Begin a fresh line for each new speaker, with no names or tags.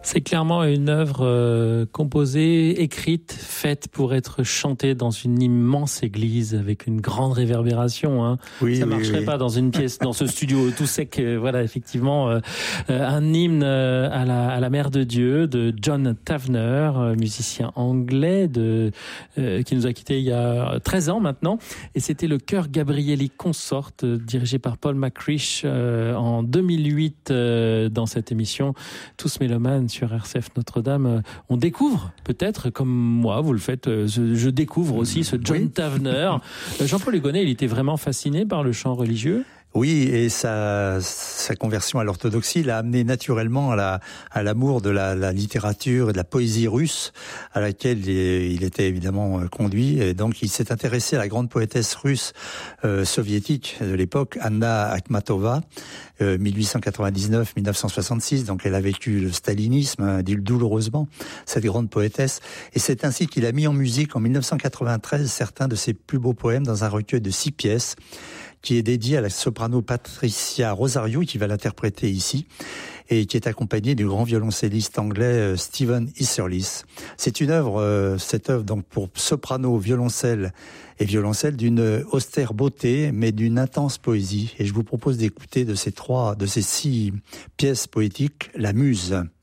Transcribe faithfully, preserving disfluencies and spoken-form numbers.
C'est clairement une œuvre euh, composée, écrite, faite pour être chantée dans une immense église avec une grande réverbération. Hein.
Oui,
ça
oui,
marcherait
oui.
pas dans une pièce, dans ce studio tout sec. Euh, voilà, effectivement, euh, euh, un hymne euh, à la à la Mère de Dieu de John Tavener, euh, musicien anglais de euh, qui nous a quittés il y a treize ans maintenant. Et c'était le chœur Gabrieli Consort, euh, dirigé par Paul McCrish euh, en deux mille huit euh, dans cette émission Tous mélomanes sur R C F Notre-Dame. On découvre, peut-être, comme moi, vous le faites, je découvre aussi ce John oui. Tavener. Jean-Paul Hugonnet, il était vraiment fasciné par le chant religieux ?
Oui, et sa, sa conversion à l'orthodoxie l'a amené naturellement à, la, à l'amour de la, la littérature et de la poésie russe, à laquelle il, il était évidemment conduit. Et donc, il s'est intéressé à la grande poétesse russe euh, soviétique de l'époque, Anna Akhmatova, euh, mille huit cent quatre-vingt-dix-neuf à mille neuf cent soixante-six. Donc, elle a vécu le stalinisme, hein, douloureusement, cette grande poétesse. Et c'est ainsi qu'il a mis en musique, en mille neuf cent quatre-vingt-treize, certains de ses plus beaux poèmes dans un recueil de six pièces, qui est dédié à la soprano Patricia Rosario, qui va l'interpréter ici, et qui est accompagnée du grand violoncelliste anglais Stephen Isserlis. C'est une œuvre, cette œuvre donc pour soprano, violoncelle et violoncelle, d'une austère beauté, mais d'une intense poésie. Et je vous propose d'écouter de ces trois, de ces six pièces poétiques, La Muse.